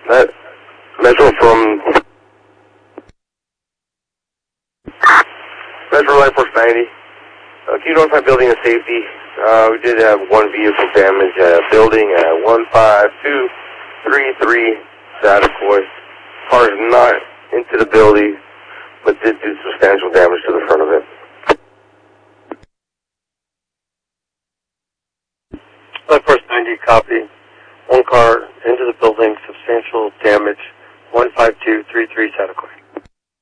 Metro from Metro Life Force 90. Can you notify building and safety? We did have one vehicle damage at building at 15233 Satakoy. Car is not into the building, but did do substantial damage to the front of it. Life Force 90, copy. One car into the building, substantial damage, 15233 Satakoy.